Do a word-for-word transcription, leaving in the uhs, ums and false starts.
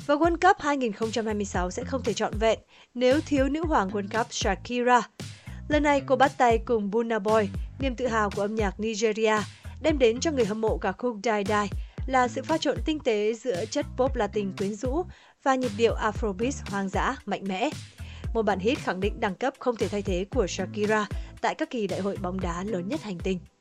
Và World Cup hai không hai sáu sẽ không thể trọn vẹn nếu thiếu nữ hoàng World Cup Shakira. Lần này cô bắt tay cùng Burna Boy, niềm tự hào của âm nhạc Nigeria, đem đến cho người hâm mộ ca khúc Die Die là sự pha trộn tinh tế giữa chất pop Latin quyến rũ và nhịp điệu Afrobeat hoang dã, mạnh mẽ. Một bản hit khẳng định đẳng cấp không thể thay thế của Shakira tại các kỳ đại hội bóng đá lớn nhất hành tinh.